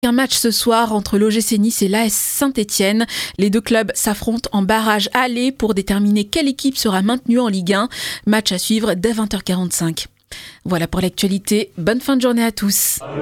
Un match ce soir entre l'OGC Nice et l'AS Saint-Etienne. Les deux clubs s'affrontent en barrage aller pour déterminer quelle équipe sera maintenue en Ligue 1. Match à suivre dès 20h45. Voilà pour l'actualité. Bonne fin de journée à tous.